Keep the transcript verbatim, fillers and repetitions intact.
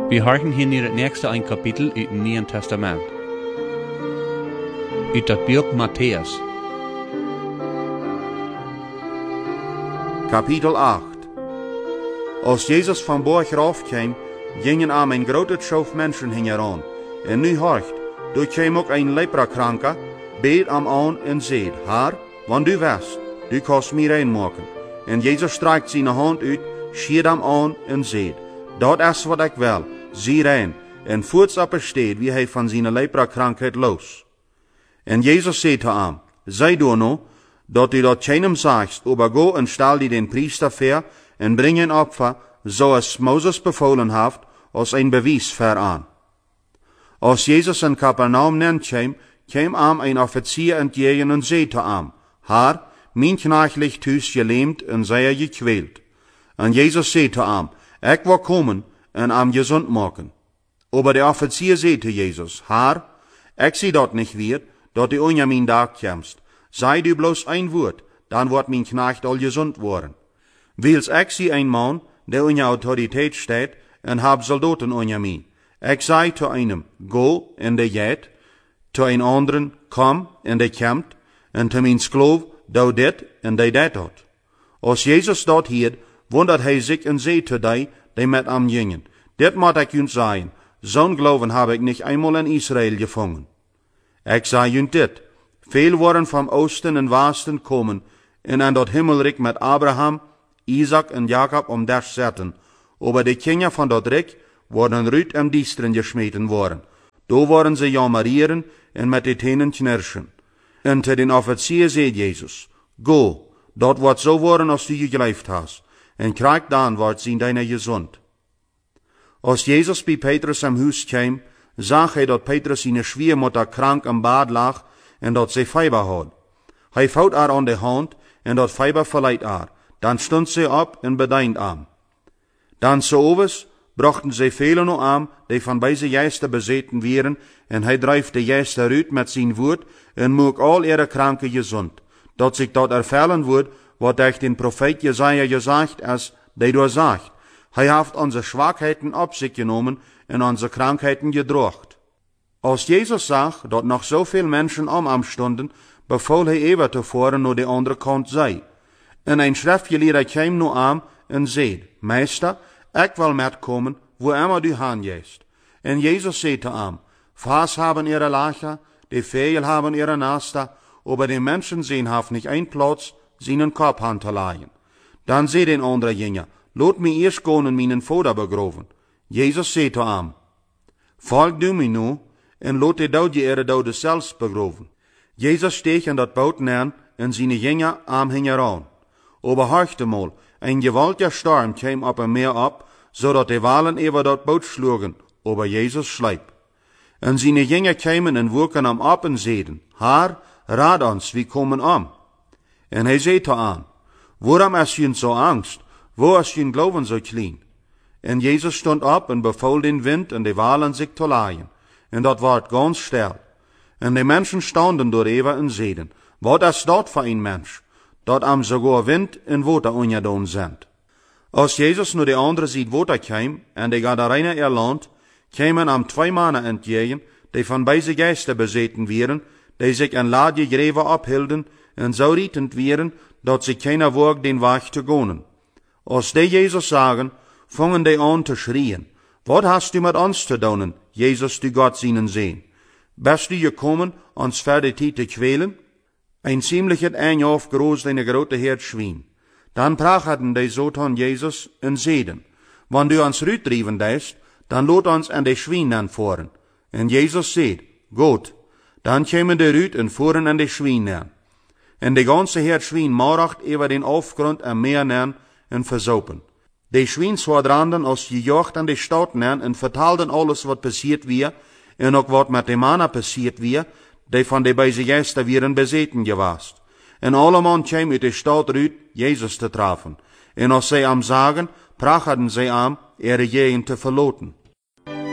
Wir horchen hier in het nächste ein Kapitel uit het Nieuwe Testament. Uit dat boek Matthäus. Kapitel acht. Als Jezus van Borg raufkwam, gingen aan een grote schof mensen hingen. En nu horcht, du kwam ook een leprakranke, beet am aan en zeid, Haar, want du west, du kost mij reinmaken. En Jezus streikt zijn hand uit, schiet am aan en zeid, dat is wat ik wil, zie rein. En voorts op er steed, wie hij van zijn leprakrankheid los. En Jezus zei te hem, zei du nu, dat u dat keinem sagst, aber go en stal die den priester ver, en bring een opfer, zoals Moses befohlen heeft, als een bewijs ver aan. Als Jezus in Kapernaum nennt kwam, kwam am een offizier entgegen en zei te hem, Haar, mijn knecht ligt thuis gelähmt en zij er gekwält. En Jezus zei te hem, ik wil komen en am gezond maken. Aber der Offizier zei te Jezus, Haar, ik zie dat niet weer, dat du unter mijn dag komst. Sei du bloß ein Wort, dann wordt mijn knecht al gezond worden. Wils ik zie een man, der unter Autorität steht, en hab soldaten unter mij. Ik zei te einem, go, en de jet, te een anderen, kom, en de komt, en te mijn skloof, doe dit, en de dat had. Als Jezus dat hield, wundert hij zich en zei te die, die met hem gingen, dit moet ik junt zeggen, zo'n geloven heb ik niet eenmaal in Israël gevangen. Ik zei junt dit, veel worden van oosten en westen komen, en aan dat himmelrijk met Abraham, Isaac en Jacob om daar zetten, aber de kinderen van dat rijk worden ruit en diesteren gesmeten worden. Do worden ze jammerieren en met de tenen knirschen. En te den officier zei Jezus, go, dat wordt zo worden als du je geleefd hast, en krijg dan wordt zien deine gezond. Als Jezus bij Petrus am huis kwam, zag hij dat Petrus zijn schwiegermutter krank am bad lag, en dat zij Fieber had. Hij vouwt haar aan de hand, en dat Fieber verleiht haar. Dan stond zij op en bedient aan. Dan s'ovens brachten zij velen nog aan, die van bij ze geesten bezeten waren, en hij drijft de geesten uit met zijn woord, en maakt al ihre kranken gezond. Dat zich dat ervellen wordt, wat durch den Prophet Jesaja gesagt is, die door sagt. Hij heeft onze Schwachheiten op zich genomen en onze krankheiten gedrocht. Als Jezus zag dat nog zoveel mensen om hem stonden, beval hij even te voren naar de andere kant zij. En een schriftgeleerde kwam nu aan en zei, Meester, ik wil metkomen, wo immer du heen gehst. En Jezus zei te hem, Vaas hebben ihre Lager, die Vögel hebben ihre Nester, aber die Menschen sehen haft nicht ein Platz, seinen Kopf an zu legen. Dan zei den andere Jünger, laat mij eerst gaan en mijn vader begraven. Jezus zei te hem, volg du mij nu, en laat de dood ihre dode zelfs begraven. Jezus steeg in dat boot neer, en zijn Jünger am hingen aan. Aber horchte mal, ein gewaltiger Sturm kwam op een meer op, zodat de walen over dat boot sloegen, aber Jezus schleip. En zijn Jünger kwamen en woeken am op en zeiden, Haar, raad ons, wie komen om. En hij zei te aan, waarom is je zo angst, wo is je geloven zo klein? En Jezus stond op en beval den wind en de walen zich te laaien. En dat werd ganz stil. En de mensen stonden door even en zeiden, wat is dat voor een mens, dat am sogar wind en water ongedaan zijn. Als Jezus nu de andere ziet water kwam, en de Gadarener erland, kwamen am twee mannen entgegen, die van beide geesten bezeten waren, die zich een laadje greven ophielden, en zo rietend waren, dat ze keiner woog den weg te gaan. Als die Jezus zagen, vangen die aan te schreien, wat hast du met ons te doen, Jezus du Gott zienen zien? Bist du gekommen, ons voor de tijd te kwelen? Ein ziemliches ein auf groß eine grote Herd Schwein. Dan prachten die so ton Jezus en zeiden, wann du ons rütdrieven deist, dan laat ons an de Schweinen voeren. En Jezus zei, goed. Dan kwamen de Rüt en voeren an de Schweinen. En de ganze Herd Schwein mauracht über den Aufgrund am Meer nern en versopen. De Schweins verdranden als gejocht an de Stadt nern en vertaalden alles wat passiert weer, en ook wat met de mannen passiert weer, die van de beide geesten wieren bezeten geweest. En alleman kwam uit de stad uit Jezus te treffen. En als zij hem zagen, prachten zij aan, ihre Jehen te verloten.